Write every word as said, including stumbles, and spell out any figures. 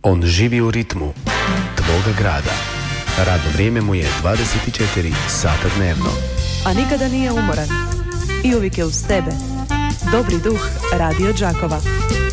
On živi u ritmu tvoga grada. Radno vrijeme mu je dvadeset četiri sata dnevno. A nikada nije umoran. I uvijek je uz tebe. Dobri duh Radio Đakova.